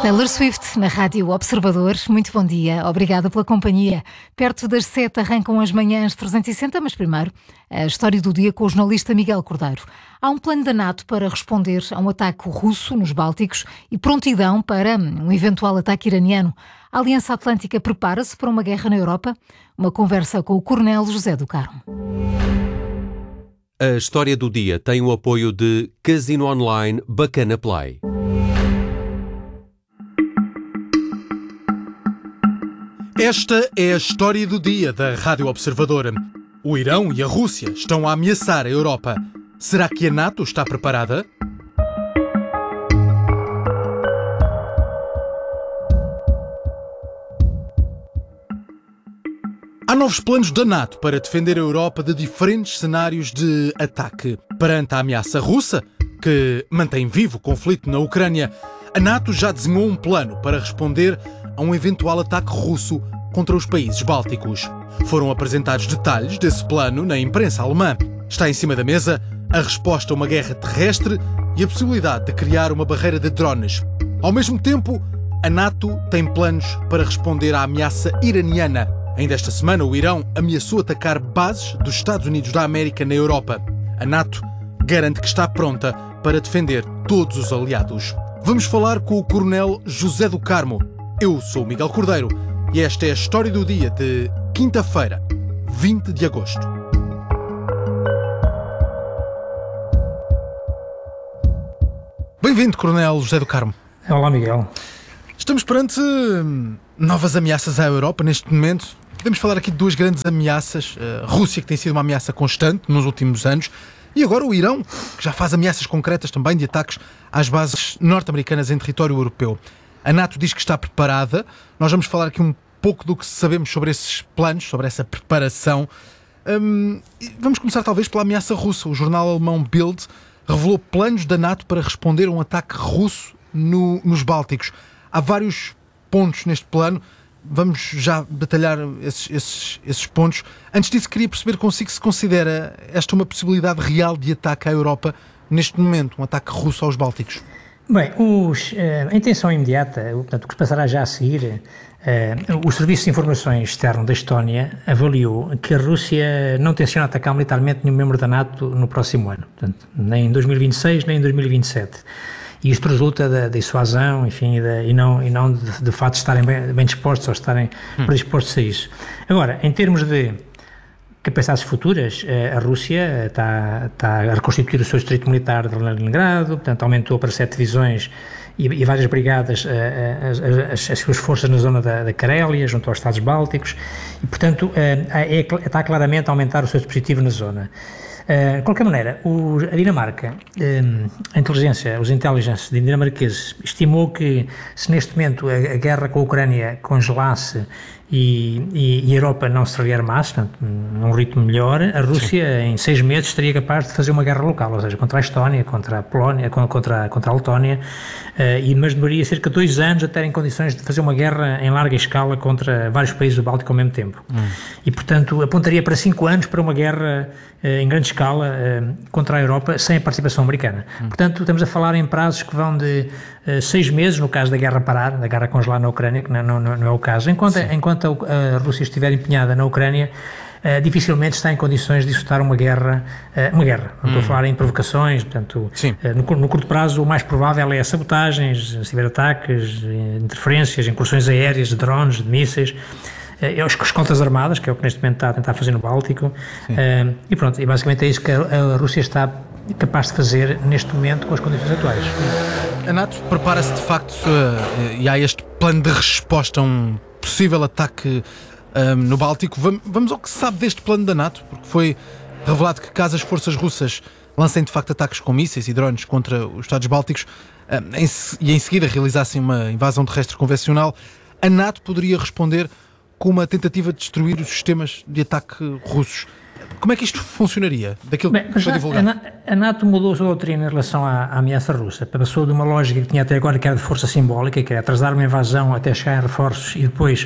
Taylor Swift, na Rádio Observador. Muito bom dia, obrigada pela companhia. Perto das 7 arrancam as manhãs 360, mas primeiro, a história do dia com o jornalista Miguel Cordeiro. Há um plano da NATO para responder a um ataque russo nos Bálticos e prontidão para um eventual ataque iraniano. A Aliança Atlântica prepara-se para uma guerra na Europa? Uma conversa com o Coronel José do Carmo. A história do dia tem o apoio de Casino Online Bacana Play. Esta é a história do dia da Rádio Observador. O Irão e a Rússia estão a ameaçar a Europa. Será que a NATO está preparada? Há novos planos da NATO para defender a Europa de diferentes cenários de ataque. Perante a ameaça russa, que mantém vivo o conflito na Ucrânia, a NATO já desenhou um plano para responder a um eventual ataque russo contra os países bálticos. Foram apresentados detalhes desse plano na imprensa alemã. Está em cima da mesa a resposta a uma guerra terrestre e a possibilidade de criar uma barreira de drones. Ao mesmo tempo, a NATO tem planos para responder à ameaça iraniana. Ainda esta semana, o Irão ameaçou atacar bases dos Estados Unidos da América na Europa. A NATO garante que está pronta para defender todos os aliados. Vamos falar com o Coronel José do Carmo. Eu sou o Miguel Cordeiro e esta é a história do dia de quinta-feira, 20 de agosto. Bem-vindo, Coronel José do Carmo. Olá, Miguel. Estamos perante novas ameaças à Europa neste momento. Podemos falar aqui de duas grandes ameaças. A Rússia, que tem sido uma ameaça constante nos últimos anos, e agora o Irão, que já faz ameaças concretas também de ataques às bases norte-americanas em território europeu. A NATO diz que está preparada. Nós vamos falar aqui um pouco do que sabemos sobre esses planos, sobre essa preparação. Vamos começar talvez pela ameaça russa. O jornal alemão Bild revelou planos da NATO para responder a um ataque russo nos Bálticos. Há vários pontos neste plano. Vamos já detalhar esses pontos. Antes disso, queria perceber consigo se considera esta uma possibilidade real de ataque à Europa neste momento, um ataque russo aos Bálticos. Bem, a intenção imediata, portanto, o que se passará já a seguir, o Serviço de Informações Externo da Estónia avaliou que a Rússia não tenciona atacar militarmente nenhum membro da NATO no próximo ano, portanto, nem em 2026 nem em 2027. E isto resulta da dissuasão, enfim, e não de facto estarem bem dispostos ou estarem predispostos a isso. Agora, em termos de capacidades futuras, a Rússia está a reconstituir o seu distrito militar de Leningrado, portanto aumentou para 7 divisões e várias brigadas as suas forças na zona da Carélia, junto aos Estados Bálticos, e portanto está claramente a aumentar o seu dispositivo na zona. De qualquer maneira, a Dinamarca, a inteligência, os intelligence dinamarqueses estimou que se neste momento a guerra com a Ucrânia congelasse e a Europa não se rearmasse, portanto, num ritmo melhor, a Rússia em 6 meses estaria capaz de fazer uma guerra local, ou seja, contra a Estónia, contra a Polónia, contra a Letónia, mas demoraria cerca de 2 anos a ter em condições de fazer uma guerra em larga escala contra vários países do Báltico ao mesmo tempo. E, portanto, apontaria para 5 anos para uma guerra em grande escala contra a Europa sem a participação americana. Portanto, estamos a falar em prazos que vão de 6 meses, no caso da guerra parar, da guerra congelar na Ucrânia, que não é o caso. Enquanto a Rússia estiver empenhada na Ucrânia, dificilmente está em condições de executar uma guerra. Não estou a falar em provocações, portanto, no curto prazo o mais provável é sabotagens, ciberataques, interferências, incursões aéreas, de drones, de mísseis, as escoltas armadas, que é o que neste momento está a tentar fazer no Báltico, e pronto, e basicamente é isso que a Rússia está capaz de fazer neste momento com as condições atuais. A NATO prepara-se de facto e há este plano de resposta a um possível ataque no Báltico. Vamos ao que se sabe deste plano da NATO, porque foi revelado que caso as forças russas lancem de facto ataques com mísseis e drones contra os Estados Bálticos e em seguida realizassem uma invasão terrestre convencional, a NATO poderia responder com uma tentativa de destruir os sistemas de ataque russos. Como é que isto funcionaria? Daquilo que foi divulgado? A NATO mudou a sua doutrina em relação à ameaça russa. Passou de uma lógica que tinha até agora, que era de força simbólica, que era atrasar uma invasão até chegar em reforços e depois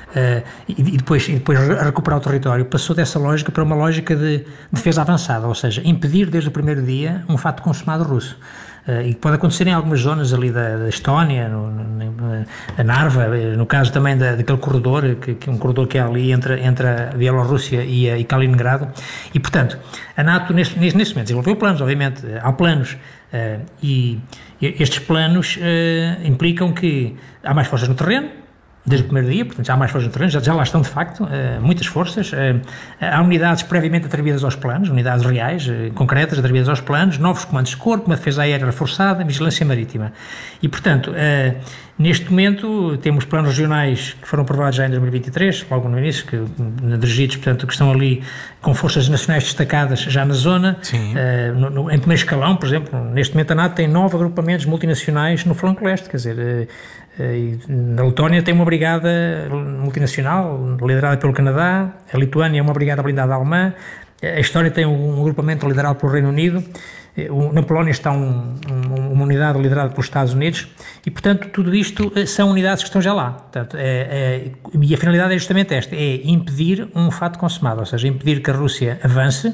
recuperar o território. Passou dessa lógica para uma lógica de defesa avançada, ou seja, impedir desde o primeiro dia um fato consumado russo. e pode acontecer em algumas zonas ali da Estónia, a Narva, no caso também daquele corredor, que é um corredor que há ali entre a Bielorrússia e Kaliningrado, e portanto a NATO neste momento desenvolveu planos, obviamente, há planos, e estes planos implicam que há mais forças no terreno, desde o primeiro dia, portanto já há mais forças no terreno, já lá estão de facto muitas forças, há unidades previamente atribuídas aos planos, unidades reais, concretas, atribuídas aos planos, novos comandos de corpo, uma defesa aérea reforçada, vigilância marítima. E portanto, neste momento temos planos regionais que foram aprovados já em 2023, logo no início, dirigidos, portanto, que estão ali com forças nacionais destacadas já na zona. Em primeiro escalão, por exemplo, neste momento a NATO tem 9 agrupamentos multinacionais no flanco leste, quer dizer, na Letónia tem uma brigada multinacional liderada pelo Canadá, a Lituânia é uma brigada blindada alemã, a Estónia tem um agrupamento liderado pelo Reino Unido, na Polónia está uma unidade liderada pelos Estados Unidos e, portanto, tudo isto são unidades que estão já lá. Portanto, e a finalidade é justamente esta, é impedir um fato consumado, ou seja, impedir que a Rússia avance,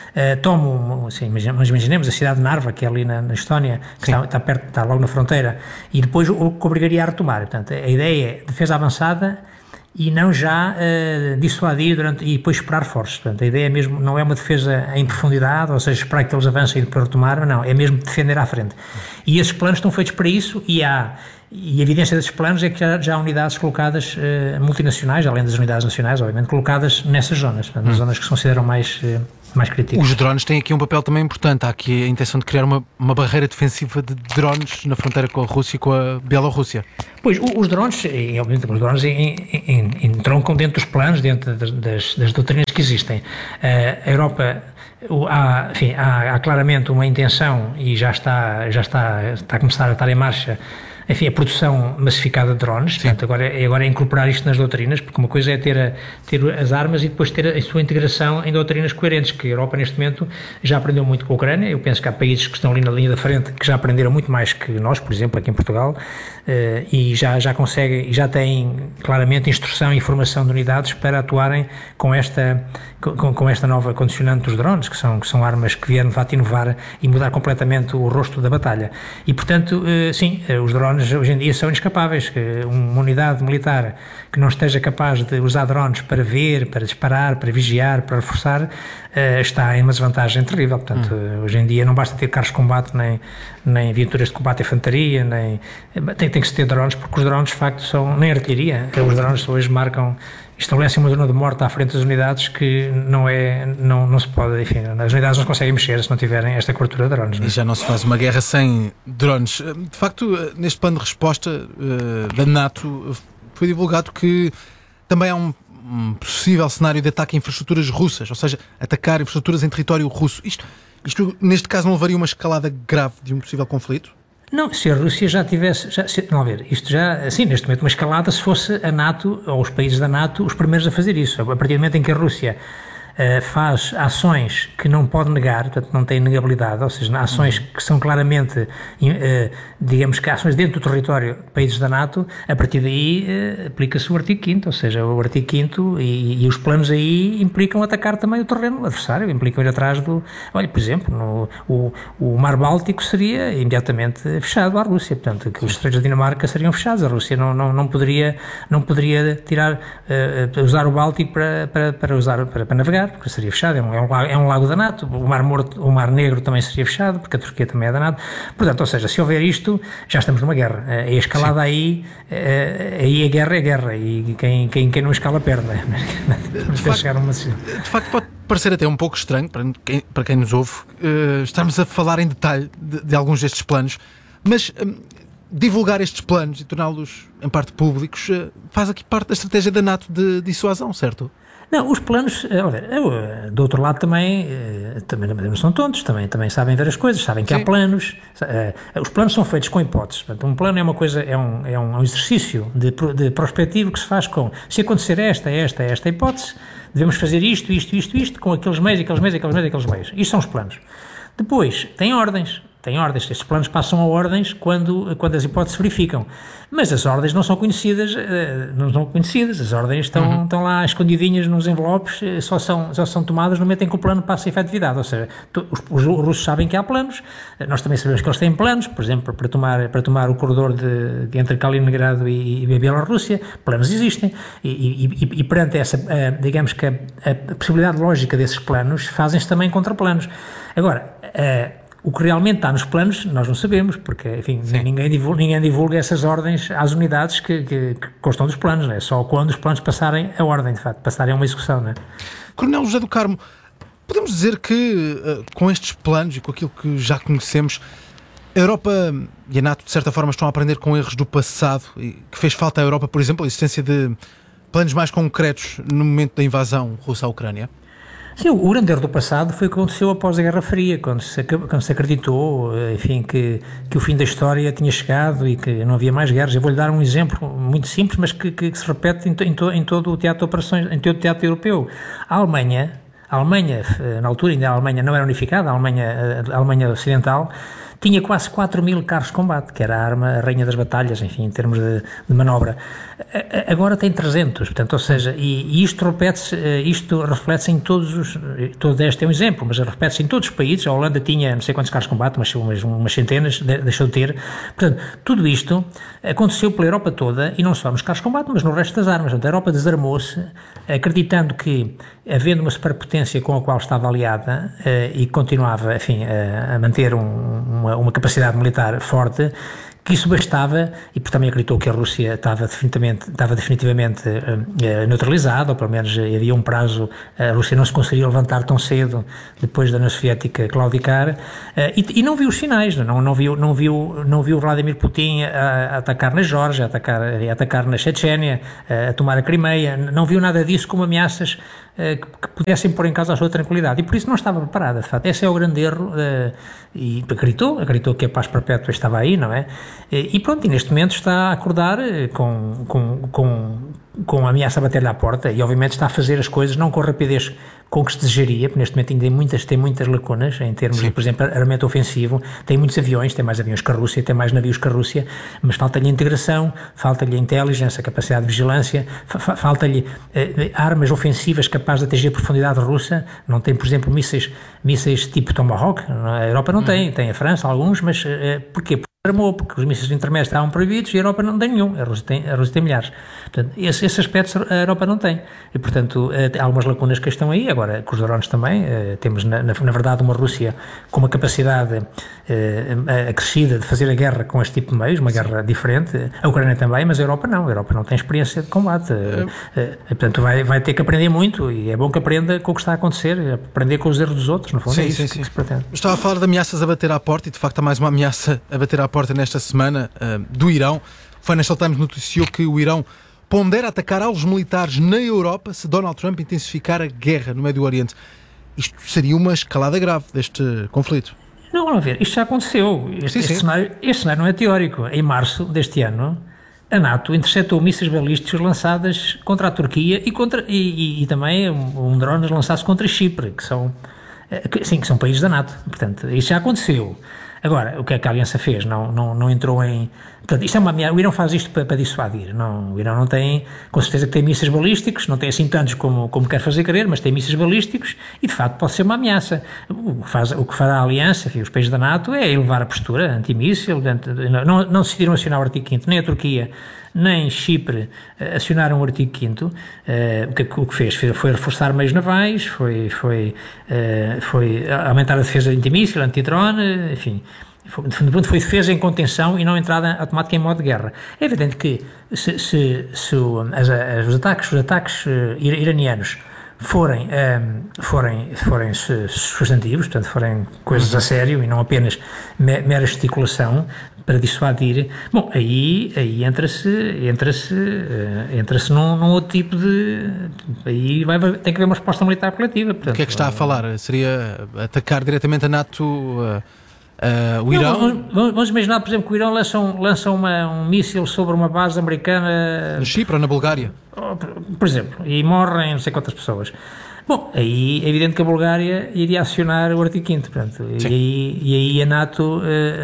mas imaginemos a cidade de Narva, que é ali na Estónia, que está perto, está logo na fronteira, e depois o que obrigaria a retomar. Portanto, a ideia é defesa avançada e não já dissuadir e depois esperar reforços. Portanto, a ideia mesmo não é uma defesa em profundidade, ou seja, esperar que eles avancem e depois retomar, não, é mesmo defender à frente. E esses planos estão feitos para isso e a evidência desses planos é que já há unidades colocadas multinacionais, além das unidades nacionais, obviamente, colocadas nessas zonas, portanto, nas zonas que se consideram mais críticas. Os drones têm aqui um papel também importante. Há aqui a intenção de criar uma barreira defensiva de drones na fronteira com a Rússia e com a Bielorrússia. Pois, os drones, obviamente, entroncam dentro dos planos, dentro das doutrinas que existem. A Europa, há claramente uma intenção e já está a começar a estar em marcha, enfim, a produção massificada de drones. Portanto, agora é incorporar isto nas doutrinas, porque uma coisa é ter as armas e depois ter a sua integração em doutrinas coerentes, que a Europa neste momento já aprendeu muito com a Ucrânia. Eu penso que há países que estão ali na linha da frente que já aprenderam muito mais que nós, por exemplo, aqui em Portugal, e já conseguem, já têm claramente instrução e formação de unidades para atuarem com esta nova condicionante dos drones, que são armas que vieram de fato inovar e mudar completamente o rosto da batalha. E, portanto, os drones hoje em dia são inescapáveis. Uma unidade militar que não esteja capaz de usar drones para ver, para disparar, para vigiar, para reforçar, está em uma desvantagem terrível. Portanto, hoje em dia não basta ter carros de combate, nem viaturas de combate à infantaria, tem que se ter drones, porque os drones de facto nem artilharia. Os drones hoje estabelecem uma zona de morte à frente das unidades que não se pode, enfim, as unidades não se conseguem mexer se não tiverem esta cobertura de drones. E já não se faz uma guerra sem drones. De facto, neste plano de resposta da NATO, foi divulgado que também há um possível cenário de ataque a infraestruturas russas, ou seja, atacar infraestruturas em território russo. Isto neste caso, não levaria uma escalada grave de um possível conflito? Não, se a Rússia já tivesse... neste momento uma escalada, se fosse a NATO, ou os países da NATO, os primeiros a fazer isso. A partir do momento em que a Rússia faz ações que não pode negar, portanto não tem negabilidade, ou seja, ações que são claramente, digamos que ações dentro do território de países da NATO, a partir daí aplica-se o artigo 5º, ou seja, o artigo 5º e os planos aí implicam atacar também o terreno adversário, implicam ir atrás olha, por exemplo, o Mar Báltico seria imediatamente fechado à Rússia, portanto, que os estreitos da Dinamarca seriam fechados, a Rússia não poderia usar o Báltico para navegar, porque seria fechado, é um lago da NATO, o Mar Morto, o Mar Negro também seria fechado, porque a Turquia também é da NATO. Portanto, ou seja, se houver isto, já estamos numa guerra. A escalada aí a guerra é guerra, e quem não escala perde. De facto, pode parecer até um pouco estranho, para quem nos ouve, estarmos a falar em detalhe de alguns destes planos, mas divulgar estes planos e torná-los, em parte, públicos, faz aqui parte da estratégia da NATO de dissuasão, certo? Não, os planos, do outro lado também não são tontos, também sabem ver as coisas, sabem que há planos. Os planos são feitos com hipóteses. Portanto, um plano é uma coisa, é um exercício de prospectivo que se faz se acontecer esta hipótese, devemos fazer isto, com aqueles meios. Isto são os planos. Depois, tem ordens. têm ordens. Estes planos passam a ordens quando as hipóteses se verificam. Mas as ordens não são conhecidas, as ordens estão lá escondidinhas nos envelopes, só são tomadas no momento em que o plano passa a efetividade. Ou seja, os russos sabem que há planos, nós também sabemos que eles têm planos, por exemplo, para tomar o corredor entre Kaliningrado e a Bielorrússia, planos existem, e perante essa, digamos que a possibilidade lógica desses planos, fazem-se também contraplanos. Agora, o que realmente está nos planos, nós não sabemos, porque, enfim, ninguém divulga essas ordens às unidades que constam dos planos, não é? Só quando os planos passarem a ordem, de facto, passarem a uma execução, não é? Coronel José do Carmo, podemos dizer que, com estes planos e com aquilo que já conhecemos, a Europa e a NATO, de certa forma, estão a aprender com erros do passado, e que fez falta à Europa, por exemplo, a existência de planos mais concretos no momento da invasão russa à Ucrânia? Sim, o grande erro do passado foi o que aconteceu após a Guerra Fria, quando se acreditou, enfim, que o fim da história tinha chegado e que não havia mais guerras. Eu vou-lhe dar um exemplo muito simples, mas que se repete em todo o teatro de operações, em todo o teatro europeu. A Alemanha, na altura ainda a Alemanha não era unificada, a Alemanha Ocidental, tinha quase 4.000 carros de combate, que era a rainha das batalhas, enfim, em termos de manobra. Agora tem 300, portanto, ou seja, e isto reflete-se em todo este é um exemplo, mas repete-se em todos os países. A Holanda tinha não sei quantos carros de combate, mas umas centenas, deixou de ter. Portanto, tudo isto aconteceu pela Europa toda, e não só nos carros de combate, mas no resto das armas. Portanto, a Europa desarmou-se, acreditando que, havendo uma superpotência com a qual estava aliada, e continuava, enfim, a manter uma capacidade militar forte, que isso bastava, e também acreditou que a Rússia estava definitivamente neutralizada, ou pelo menos havia um prazo, a Rússia não se conseguiria levantar tão cedo depois da União Soviética claudicar, e não viu os sinais, não viu Vladimir Putin a atacar na Geórgia, a atacar na Chechênia, a tomar a Crimeia, não viu nada disso como ameaças que pudessem pôr em causa a sua tranquilidade, e por isso não estava preparada, de facto. Esse é o grande erro, e acreditou que a paz perpétua estava aí, não é? E pronto, e neste momento está a acordar com a ameaça a bater-lhe à porta, e obviamente está a fazer as coisas não com a rapidez com que se desejaria, porque neste momento ainda tem muitas lacunas em termos de, por exemplo, armamento ofensivo. Tem muitos aviões, tem mais aviões que a Rússia, tem mais navios que a Rússia, mas falta-lhe integração, falta-lhe inteligência, capacidade de vigilância, falta-lhe armas ofensivas capazes de atingir a profundidade russa. Não tem, por exemplo, mísseis tipo Tomahawk. A Europa não tem a França alguns, mas porquê? Porque os mísseis intermédios estavam proibidos e a Europa não tem nenhum, a Rússia tem milhares. Portanto, esse aspecto a Europa não tem, e portanto há algumas lacunas que estão aí. Agora, com os drones também, temos na verdade uma Rússia com uma capacidade acrescida de fazer a guerra com este tipo de meios, uma guerra diferente, a Ucrânia também, mas a Europa não tem experiência de combate, portanto vai ter que aprender muito, e é bom que aprenda com o que está a acontecer, aprender com os erros dos outros, no fundo. É isso que se pretende. Estava a falar de ameaças a bater à porta, e de facto há mais uma ameaça a bater à porta nesta semana, do Irão. O Financial Times noticiou que o Irão pondera atacar alvos militares na Europa se Donald Trump intensificar a guerra no Médio Oriente. Isto seria uma escalada grave deste conflito. Não, vamos ver, isto já aconteceu. Este cenário não é teórico. Em março deste ano, a NATO interceptou mísseis balísticos lançados contra a Turquia e também drones lançados contra Chipre, que são países da NATO. Portanto, isto já aconteceu. Agora, o que é que a Aliança fez? Não entrou em... Portanto, isto é uma ameaça. O Irão faz isto para dissuadir. O Irão não tem, com certeza que tem mísseis balísticos, não tem assim tantos como quer fazer crer, mas tem mísseis balísticos, e de facto pode ser uma ameaça. O que fará a Aliança, enfim, os países da NATO, é elevar a postura antimíssil. Não decidiram acionar o artigo 5º, nem a Turquia, nem Chipre acionaram o artigo 5º. O que fez foi reforçar meios navais, foi aumentar a defesa antimíssil, antidrone, enfim. Foi defesa em contenção e não entrada automática em modo de guerra. É evidente que se os ataques iranianos forem substantivos, portanto forem coisas a sério e não apenas mera gesticulação para dissuadir, bom, aí entra-se num outro tipo de... Aí tem que haver uma resposta militar coletiva. Portanto, o que é que está a falar? Seria atacar diretamente a NATO... o Irão? Vamos imaginar, por exemplo, que o Irão lança um míssil sobre uma base americana... No Chipre ou na Bulgária? Por exemplo, e morrem não sei quantas pessoas. Bom, aí é evidente que a Bulgária iria acionar o artigo 5º, portanto, e aí a NATO,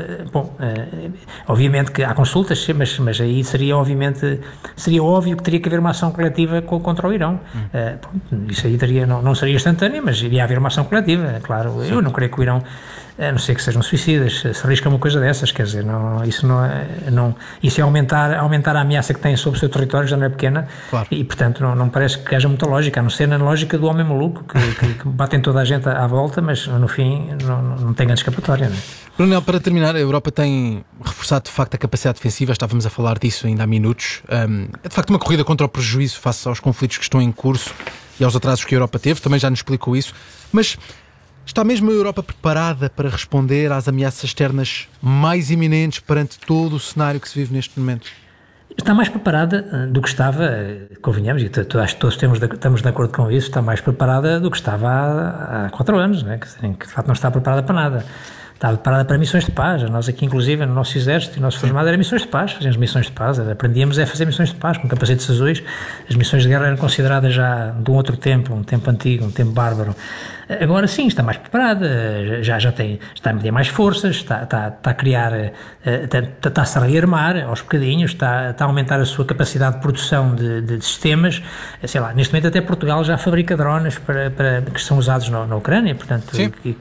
obviamente que há consultas, mas aí seria óbvio que teria que haver uma ação coletiva contra o Irão. Isso aí não seria instantâneo, mas iria haver uma ação coletiva, claro. Eu não creio que o Irão, a não ser que sejam suicidas, se arrisca uma coisa dessas, quer dizer, isso é aumentar a ameaça que têm sobre o seu território, já não é pequena, claro. E portanto não parece que haja muita lógica, a não ser na lógica do homem maluco, que batem toda a gente à volta, mas no fim não tem grande escapatória, não é? Coronel, para terminar, a Europa tem reforçado de facto a capacidade defensiva, estávamos a falar disso ainda há minutos, é de facto uma corrida contra o prejuízo face aos conflitos que estão em curso e aos atrasos que a Europa teve, também já nos explicou isso, mas está mesmo a Europa preparada para responder às ameaças externas mais iminentes perante todo o cenário que se vive neste momento? Está mais preparada do que estava, convenhamos, e acho que todos estamos de acordo com isso, está mais preparada do que estava há 4 anos, né? Que de facto não está preparada para nada. Está preparada para missões de paz. Nós aqui, inclusive, no nosso exército e no nosso formado, era missões de paz. Fazíamos missões de paz. Aprendíamos a fazer missões de paz com capacetes azuis. As missões de guerra eram consideradas já de um outro tempo, um tempo antigo, um tempo bárbaro. Agora sim, está mais preparada, já tem mais forças, está a criar, está-se a rearmar aos bocadinhos, está a aumentar a sua capacidade de produção de sistemas. Sei lá, neste momento até Portugal já fabrica drones que são usados na Ucrânia, portanto,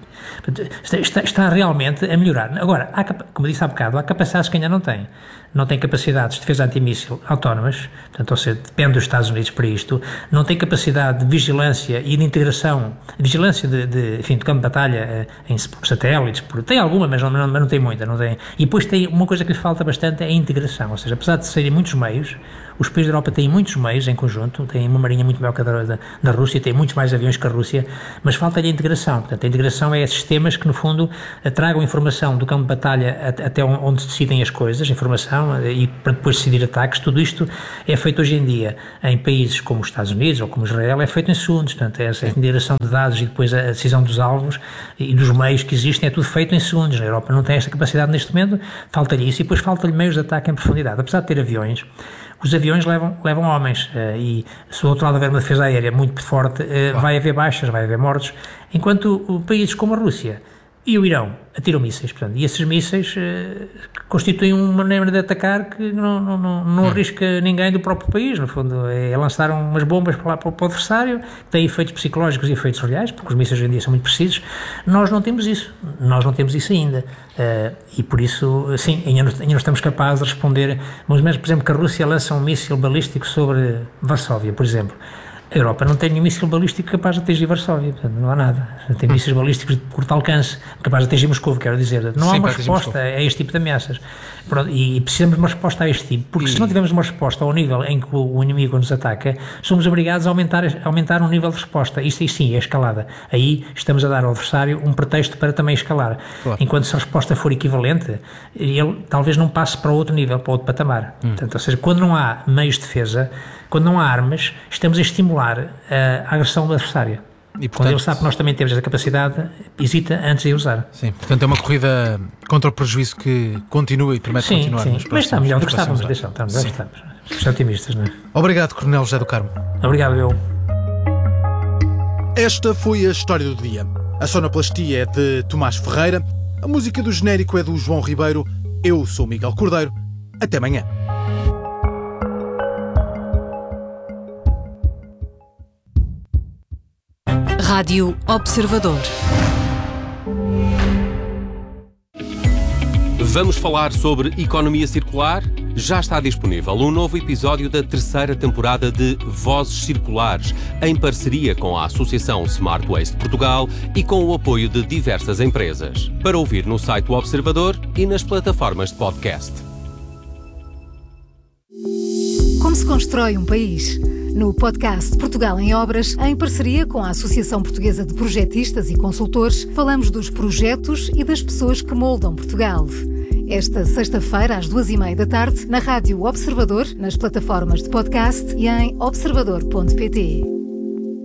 está realmente a melhorar. Agora, como disse há bocado, há capacidades que ainda não tem. Não tem capacidades de defesa antimíssil autónomas, portanto, ou seja, depende dos Estados Unidos para isto, não tem capacidade de vigilância e de integração, vigilância de campo de batalha por satélites, tem alguma, mas não tem muita, não tem. E depois tem uma coisa que lhe falta bastante, é a integração, ou seja, apesar de serem muitos meios, os países da Europa têm muitos meios em conjunto, têm uma marinha muito maior que a da Rússia, têm muitos mais aviões que a Rússia, mas falta-lhe a integração. Portanto, a integração é sistemas que, no fundo, tragam informação do campo de batalha até onde se decidem as coisas, informação, e para depois decidir ataques. Tudo isto é feito hoje em dia em países como os Estados Unidos ou como Israel, é feito em segundos. Portanto, essa integração de dados e depois a decisão dos alvos e dos meios que existem é tudo feito em segundos. A Europa não tem esta capacidade neste momento, falta-lhe isso, e depois falta-lhe meios de ataque em profundidade. Apesar de ter aviões, os aviões levam homens, e se do outro lado houver uma defesa aérea muito forte, vai haver baixas, vai haver mortos, enquanto países como a Rússia e o Irão atiram mísseis, portanto, e esses mísseis constituem uma maneira de atacar que não arrisca ninguém do próprio país. No fundo, é lançar umas bombas para o adversário, que tem efeitos psicológicos e efeitos reais, porque os mísseis hoje em dia são muito precisos. Nós não temos isso ainda, e por isso, sim, ainda não estamos capazes de responder. Mas, por exemplo, que a Rússia lança um míssil balístico sobre Varsóvia, por exemplo. A Europa não tem nenhum míssil balístico capaz de atingir Varsóvia, portanto, não há nada. Tem mísseis balísticos de curto alcance, capaz de atingir Moscou, quero dizer. Não há uma resposta a este tipo de ameaças. Pronto, e precisamos de uma resposta a este tipo, porque se não tivermos uma resposta ao nível em que o inimigo nos ataca, somos obrigados a aumentar um nível de resposta. Isto sim é escalada. Aí estamos a dar ao adversário um pretexto para também escalar. Claro. Enquanto se a resposta for equivalente, ele talvez não passe para outro nível, para outro patamar. Portanto, ou seja, quando não há meios de defesa, quando não há armas, estamos a estimular a agressão do adversário. E, portanto, quando ele sabe que nós também temos essa capacidade, hesita antes de usar. Sim, portanto é uma corrida contra o prejuízo que continua e promete continuar. Sim, mas está melhor do que estávamos. Estamos otimistas, não é? Obrigado, Coronel José do Carmo. Obrigado, eu. Esta foi a história do dia. A sonoplastia é de Tomás Ferreira, a música do genérico é do João Ribeiro, eu sou Miguel Cordeiro. Até amanhã. Rádio Observador. Vamos falar sobre economia circular? Já está disponível um novo episódio da 3ª temporada de Vozes Circulares, em parceria com a Associação Smart Waste Portugal e com o apoio de diversas empresas. Para ouvir no site do Observador e nas plataformas de podcast. Como se constrói um país? No podcast Portugal em Obras, em parceria com a Associação Portuguesa de Projetistas e Consultores, falamos dos projetos e das pessoas que moldam Portugal. Esta sexta-feira, às 14h30 da tarde, na Rádio Observador, nas plataformas de podcast e em observador.pt.